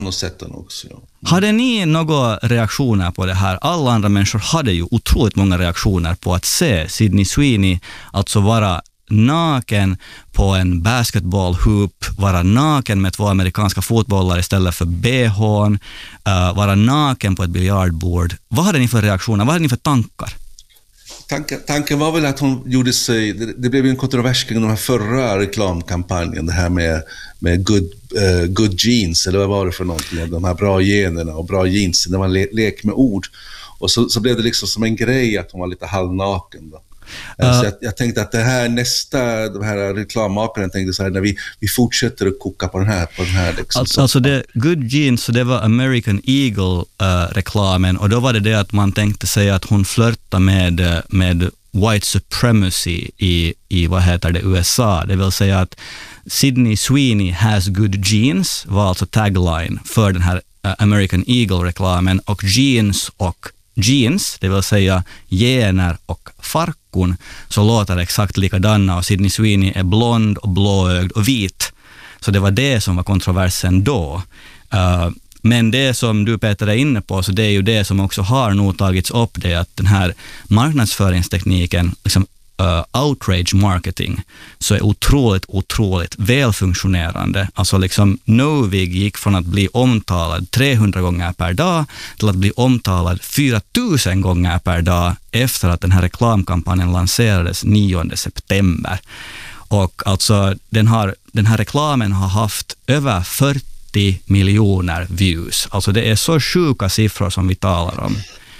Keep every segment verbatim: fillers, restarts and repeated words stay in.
nog sett den också, ja. Hade ni några reaktioner på det här? Alla andra människor hade ju otroligt många reaktioner på att se Sydney Sweeney alltså vara naken på en basketbollhoop, vara naken med två amerikanska fotbollar istället för B H:n, uh, vara naken på ett biljardbord. Vad hade ni för reaktioner? Vad hade ni för tankar? Tanken, tanken var väl att hon gjorde sig... Det, det blev en kontrovers kring den här förra reklamkampanjen, det här med, med good, uh, good jeans, eller vad var det för någonting? De här bra generna och bra jeans, det var en le, lek med ord. Och så, så blev det liksom som en grej att hon var lite halvnaken då. Uh, så jag, jag tänkte att det här nästa, de här reklammakaren tänkte så här, när vi, vi fortsätter att koka på den här, på den här liksom. Alltså, alltså det Good Jeans, så det var American Eagle-reklamen, uh, och då var det det att man tänkte säga att hon flörtade med, med white supremacy i, i vad heter det, U S A. Det vill säga att Sydney Sweeney has good jeans var alltså tagline för den här uh, American Eagle-reklamen, och jeans och jeans, det vill säga gener och farkon, så låter exakt likadana, och Sydney Sweeney är blond och blåögd och vit. Så det var det som var kontroversen då. Uh, men det som du, Peter, är inne på, så det är ju det som också har nog tagits upp, det att den här marknadsföringstekniken, liksom uh, outrage marketing, så är otroligt, otroligt välfunktionerande. Alltså liksom Novig gick från att bli omtalad trehundra gånger per dag till att bli omtalad fyra tusen gånger per dag efter att den här reklamkampanjen lanserades nionde september. Och alltså den, har, den här reklamen har haft över fyrtio miljoner views. Alltså det är så sjuka siffror som vi talar om.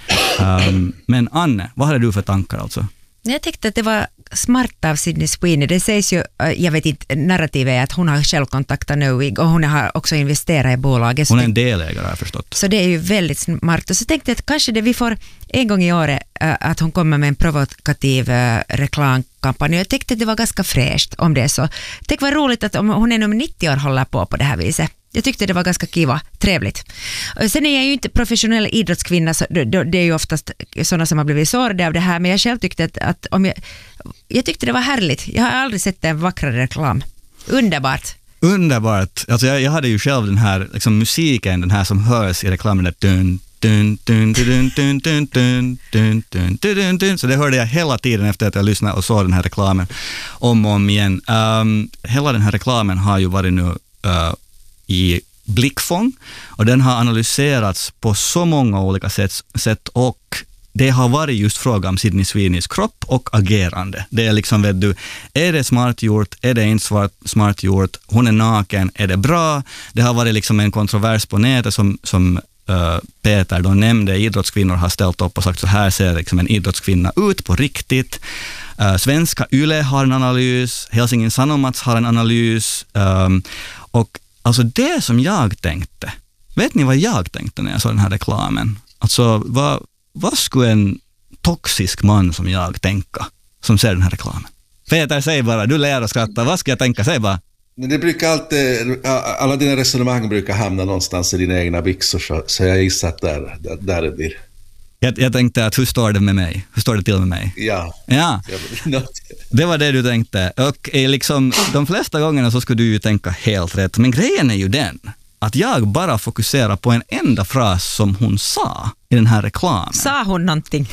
Um, men Anne, vad hade du för tankar alltså? Jag tyckte att det var smart av Sydney Sweeney. Det sägs ju, jag vet inte, narrativet är att hon har själv kontaktat Novig och hon har också investerat i bolaget. Hon är en delägare, har jag förstått. Så det är ju väldigt smart. Och så tänkte jag att kanske det vi får en gång i året äh, att hon kommer med en provokativ äh, reklamkampanj. Jag tyckte att det var ganska fräscht om det är så. Tänk vad roligt att om hon är nummer nittio år håller på på det här viset. Jag tyckte det var ganska kiva, trevligt. Sen är jag ju inte professionell idrottskvinna, så det är ju oftast sådana som har blivit sårade av det här, men jag själv tyckte att, att om jag, jag tyckte det var härligt. Jag har aldrig sett en vackrare reklam. Underbart. Underbart. Alltså jag, jag hade ju själv den här liksom musiken, den här som hörs i reklamen, där dun, dun, dun, dun, dun, dun, dun, dun, dun, dun, dun. Så det hörde jag hela tiden efter att jag lyssnade och såg den här reklamen om och om igen. Um, hela den här reklamen har ju varit nu uh, i blickfång, och den har analyserats på så många olika sätt, sätt och det har varit just fråga om Sydney Sweeneys kropp och agerande. Det är liksom, vet du, är det smart gjort, är det inte smart, smart gjort, hon är naken, är det bra? Det har varit liksom en kontrovers på nätet som, som uh, Peter då nämnde, idrottskvinnor har ställt upp och sagt så här ser liksom en idrottskvinna ut på riktigt. Uh, Svenska Yle har en analys, Helsingin Sanomats har en analys, um, och alltså det som jag tänkte, vet ni vad jag tänkte när jag såg den här reklamen? Alltså vad, vad skulle en toxisk man som jag tänka som ser den här reklamen? Peter, säg bara, du lär och skrattar, vad ska jag tänka? Säg bara. Men det brukar alltid, alla dina resonemang brukar hamna någonstans i dina egna byxor, så, så jag gissar att där, där, där det blir. Jag, jag tänkte att hur står det med mig? Hur står det till med mig? Ja. Ja. Det var det du tänkte. Och liksom, de flesta gångerna så skulle du ju tänka helt rätt. Men grejen är ju den att jag bara fokuserar på en enda fras som hon sa i den här reklamen. Sa hon någonting?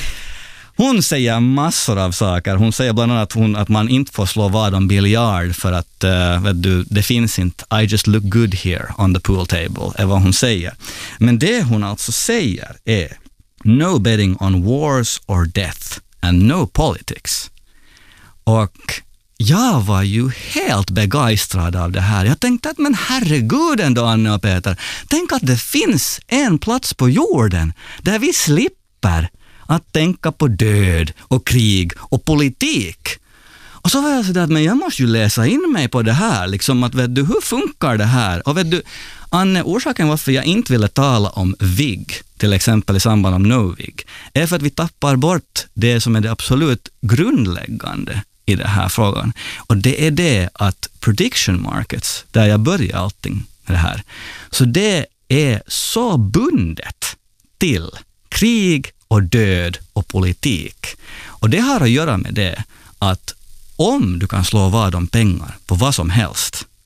Hon säger massor av saker. Hon säger bland annat att, hon, att man inte får slå vad om biljard för att uh, vet du, det finns inte. I just look good here on the pool table är vad hon säger. Men det hon alltså säger är no betting on wars or death and no politics. Och jag var ju helt begeistrad av det här. Jag tänkte att men herregud ändå, Anne och Peter, tänk att det finns en plats på jorden där vi slipper att tänka på död och krig och politik. Och så var jag så där att men jag måste ju läsa in mig på det här. Liksom att vet du, hur funkar det här? Och vet du, Anne, orsaken varför jag inte ville tala om V I G, till exempel i samband om Novig, är för att vi tappar bort det som är det absolut grundläggande i den här frågan. Och det är det att prediction markets, där jag börjar allting med det här, så det är så bundet till krig och död och politik. Och det har att göra med det att om du kan slå vad om pengar på vad som helst,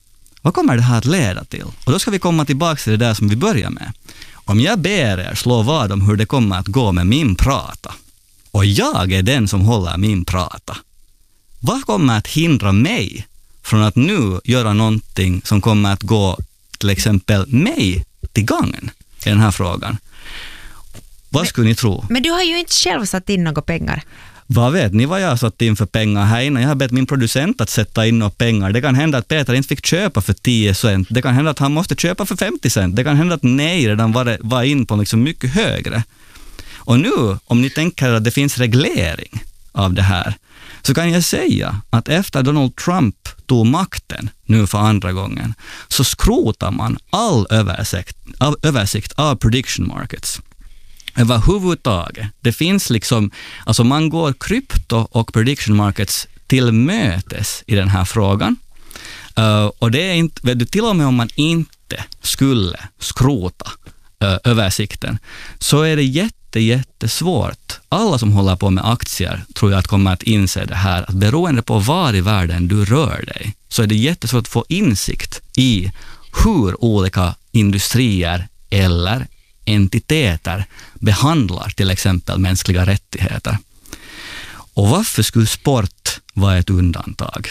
Vad kommer det här att leda till? Och då ska vi komma tillbaka till det där som vi börjar med. Om jag ber er slå vad om hur det kommer att gå med min prata, och jag är den som håller min prata, vad kommer att hindra mig från att nu göra någonting som kommer att gå till exempel mig till gången i den här frågan? Vad men, skulle ni tro? Men du har ju inte själv satt in några pengar. Vad vet ni vad jag har satt in för pengar här innan? Jag har bett min producent att sätta in några pengar. Det kan hända att Peter inte fick köpa för tio cent. Det kan hända att han måste köpa för femtio cent. Det kan hända att nej redan var, var in på liksom mycket högre. Och nu, om ni tänker att det finns reglering av det här, så kan jag säga att efter Donald Trump tog makten nu för andra gången, så skrotar man all översikt av, översikt av prediction markets. Överhuvudtaget. Det finns liksom, alltså man går krypto och prediction markets till mötes i den här frågan. Uh, och det är inte, vet du, till och med om man inte skulle skrota uh, översikten, så är det jätte, jättesvårt. Alla som håller på med aktier tror jag att kommer att inse det här, att beroende på var i världen du rör dig, så är det jättesvårt att få insikt i hur olika industrier eller entiteter behandlar till exempel mänskliga rättigheter. Och varför skulle sport vara ett undantag?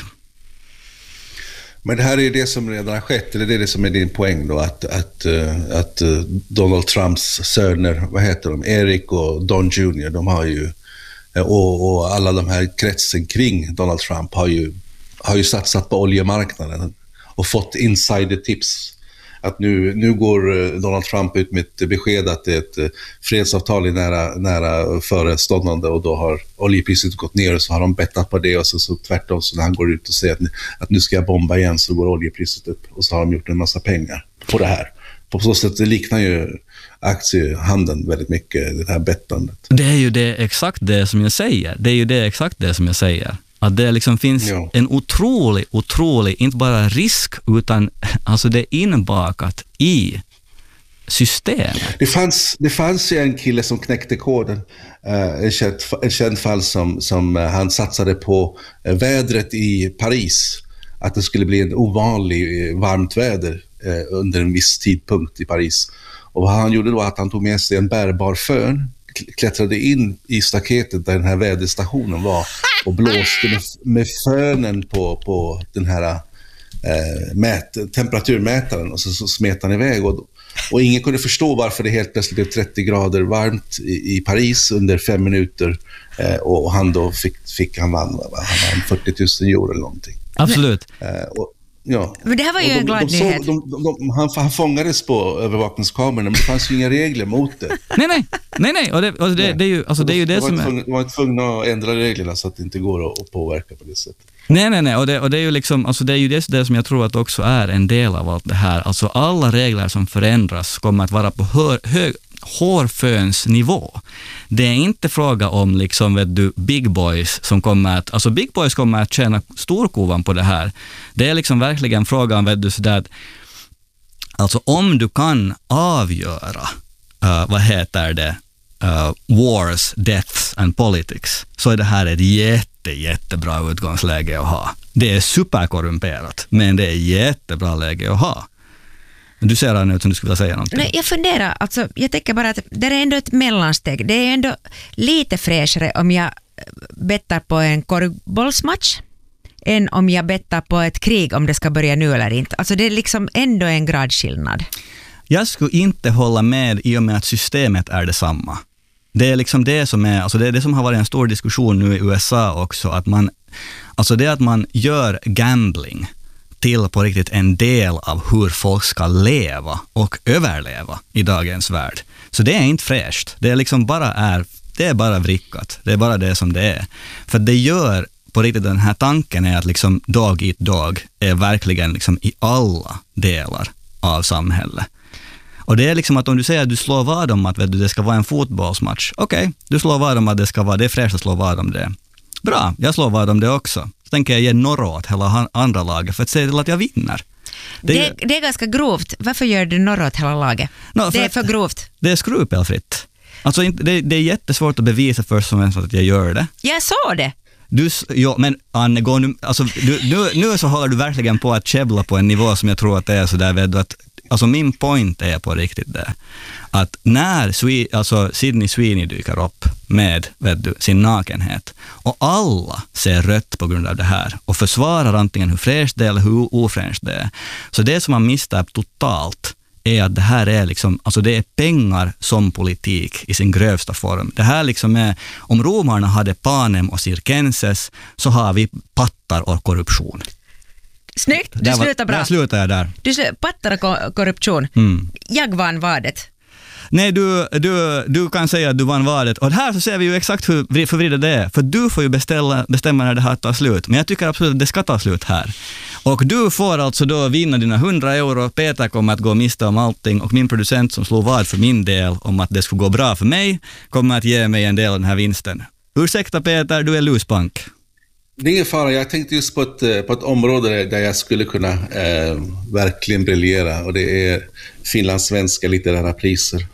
Men det här är det som redan har skett, eller det är det som är din poäng då, att, att, att Donald Trumps söner, vad heter de, Eric och Don junior, de har ju, och, och alla de här kretsen kring Donald Trump har ju, har ju satsat på oljemarknaden och fått insider-tips. Att nu, nu går Donald Trump ut med ett besked att det är ett fredsavtal i nära, nära föreståndande, och då har oljepriset gått ner och så har de bettat på det, och så, så tvärtom, så när han går ut och säger att, att nu ska jag bomba igen, så går oljepriset upp, och så har de gjort en massa pengar på det här. På så sätt det liknar ju aktiehandeln väldigt mycket, det här bettandet. Det är ju det, exakt det som jag säger. Det är ju det exakt det som jag säger. Att det liksom finns ja. en otrolig, otrolig, inte bara risk, utan alltså det är inbakat i systemet. Det fanns, det fanns ju en kille som knäckte koden, uh, en, känd, en känd fall som, som uh, han satsade på uh, vädret i Paris, att det skulle bli en ovanlig uh, varmt väder uh, under en viss tidpunkt i Paris. Och vad han gjorde då, att han tog med sig en bärbar fön, klättrade in i staketet där den här väderstationen var och blåste med, med fönen på, på den här eh, mät, temperaturmätaren, och så, så smet han iväg, och, och ingen kunde förstå varför det helt plötsligt blev trettio grader varmt i, i Paris under fem minuter, eh, och han då fick, fick han vann, han vann fyrtio tusen euro eller någonting. Absolut. Eh, och, Ja. Men det här var ju de, en glad de, nyhet. de, de, de, han, han fångades på övervakningskamerorna, men det fanns ju inga regler mot det. Nej, nej, nej, nej. Och det, och det, det, det är ju, alltså det är ju det som är... De var tvungna att ändra reglerna så att det inte går att, att påverka på det sättet. Nej, nej, nej. Och det, och det är ju liksom, alltså det är ju det, det som jag tror att också är en del av allt det här. Alltså alla regler som förändras kommer att vara på hör, hög, hårföns nivå. Det är inte fråga om liksom, vet du, big boys som kommer att, alltså big boys kommer att tjäna storkovan på det här. Det är liksom verkligen frågan, vet du, sådär att, alltså om du kan avgöra, uh, vad heter det, uh, wars, deaths and politics, så är det här ett jätte, jättebra utgångsläge att ha. Det är superkorrumperat, men det är jättebra läge att ha. Du ser här nu som du skulle vilja säga någonting. Nej, jag funderar, alltså, jag tänker bara att det är ändå ett mellansteg. Det är ändå lite fräschare om jag bettar på en korgbollsmatch än om jag bettar på ett krig, om det ska börja nu eller inte. Alltså det är liksom ändå en gradskillnad. Jag skulle inte hålla med i och med att systemet är detsamma. Det är liksom det som är, alltså det är det som har varit en stor diskussion nu i U S A också, att man, alltså det att man gör gambling till på riktigt en del av hur folk ska leva och överleva i dagens värld. Så det är inte fräscht. Det är liksom bara är, det är bara vrickat. Det är bara det som det är. För det gör på riktigt, den här tanken är att liksom dag i dag är verkligen liksom i alla delar av samhället. Och det är liksom att om du säger att du slår vad om att vet du, det ska vara en fotbollsmatch. Okej, okay, du slår vad om att det ska vara, det är fräscht att slå vad om det. Bra, jag slår vad om det också. Så tänker jag ge norra åt hela andra laget för att se till att jag vinner. Det, det, är, det är ganska grovt. Varför gör du norra åt hela laget? No, det är för grovt. Det är skrupelfritt. Alltså det, det är jättesvårt att bevisa först som helst att jag gör det. Jag sa det. Du, jo, men Anne, gå nu, alltså, du, nu, nu så håller du verkligen på att käbbla på en nivå som jag tror att det är så där, vet du, att alltså min point är på riktigt det. Att när Swe- alltså Sydney Sweeney dyker upp med, vet du, sin nakenhet och alla ser rött på grund av det här och försvarar antingen hur fräscht det är eller hur ofräscht det är. Så det som man missar totalt är att det här är liksom, alltså det är pengar som politik i sin grövsta form. Det här liksom är, om romarna hade panem och circenses så har vi pattar och korruption. Snyggt, du Där var- slutar bra. Där slutar jag där. Du slu- pattar och ko- korruption. Mm. Jag vann vadet. Nej, du, du, du kan säga att du vann valet. Och här så ser vi ju exakt hur vri- förvridet det är. För du får ju beställa, bestämma när det här tar slut. Men jag tycker absolut att det ska ta slut här. Och du får alltså då vinna dina hundra euro. Peter kommer att gå miste om allting. Och min producent som slog vad för min del om att det skulle gå bra för mig kommer att ge mig en del av den här vinsten. Ursäkta Peter, du är luspank. Det är ingen fara, jag tänkte just på ett, eh, på ett område där jag skulle kunna eh, verkligen briljera, och det är finlandssvenska litterära priser.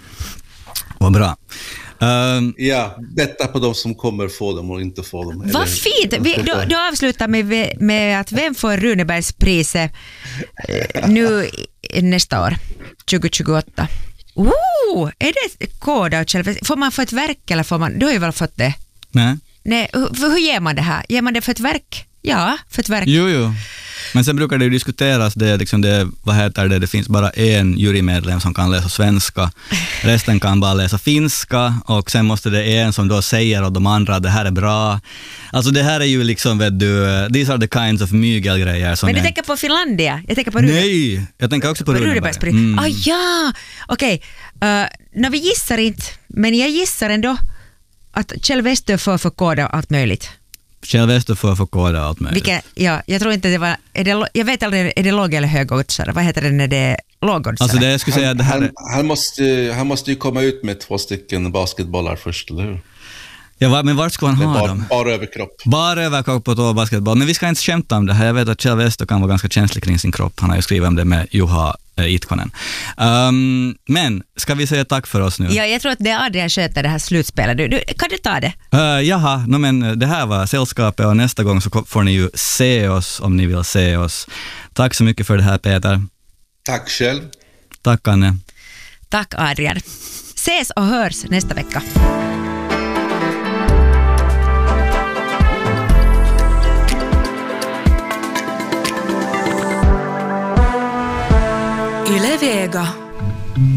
Vad bra. Um, Ja, betta på de som kommer få dem och inte få dem. Vad fint! Vi, då, då avslutar vi med att vem får Runebergspriset eh, nu i- nästa år, tjugohundratjugoåtta? Oh, är det koda och själv? Får man få ett verk eller får man, du har ju väl fått det? nej. Nej, hur, hur ger man det här? Ger man det för ett verk? Ja, för ett verk. Jo, jo. Men sen brukar det ju diskuteras, det, liksom det, vad heter det, det finns bara en jurymedlem som kan läsa svenska, resten kan bara läsa finska, och sen måste det en som då säger åt de andra att det här är bra. Alltså det här är ju liksom, vet du, these are the kinds of mygelgrejer som Men du är... tänker på Finlandia? Jag tänker på Rune- Nej, jag tänker också på Runeberg. Runebergspriset. Mm. Ah ja, okej. Okay. Uh, när vi gissar inte, men jag gissar ändå att Kjell Westö får förkoda allt möjligt. Kjell Westö får förkoda allt möjligt. Vilka, ja, jag tror inte det var, är det, jag vet aldrig, är det låg eller högoddsare? Vad heter det när det är lågoddsare? Alltså det jag skulle säga, Han, det här han, är... han, måste, han måste ju komma ut med två stycken basketbollar först, eller hur? Ja, va- men vart ska han Med ha bar, dem? bara överkropp. Bara överkropp på tå basketboll. Men vi ska inte skämta om det här. Jag vet att Kjell Westö kan vara ganska känslig kring sin kropp. Han har ju skrivit om det med Juha äh, Itkonen. Um, men ska vi säga tack för oss nu? Ja, jag tror att det är Adrian sköter det här slutspelet. Du, du, kan du ta det? Uh, jaha, no, men det här var sällskapet, och nästa gång så ko- får ni ju se oss om ni vill se oss. Tack så mycket för det här, Peter. Tack själv. Tack, Anne. Tack Adrian. Ses och hörs nästa vecka.